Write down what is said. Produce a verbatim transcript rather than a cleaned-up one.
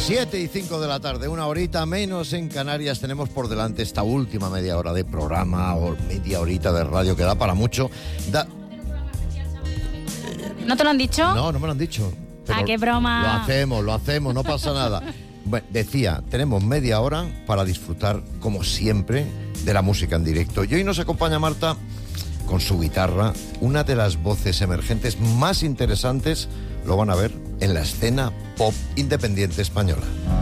siete y cinco de la tarde, una horita menos en Canarias. Tenemos por delante esta última media hora de programa o media horita de radio que da para mucho. Da... ¿No te lo han dicho? No, no me lo han dicho. Ah, qué broma. Lo hacemos, lo hacemos, no pasa nada. Bueno, decía, tenemos media hora para disfrutar, como siempre, de la música en directo. Y hoy nos acompaña Marta con su guitarra, una de las voces emergentes más interesantes, lo van a ver, en la escena pop independiente española.